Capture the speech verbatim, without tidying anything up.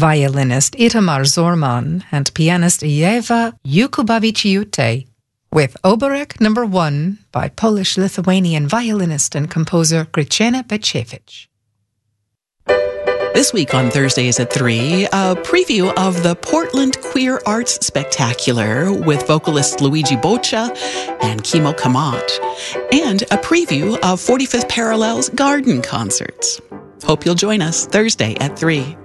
violinist Itamar Zorman and pianist Ewa Jakubowicz-Jute, with Oborek number one by Polish-Lithuanian violinist and composer Krystyna Beczewicz. This week on Thursdays at three, a preview of the Portland Queer Arts Spectacular with vocalist Luigi Boccia and Kimo Kamat, and a preview of forty-fifth Parallel's garden concerts. Hope you'll join us Thursday at three.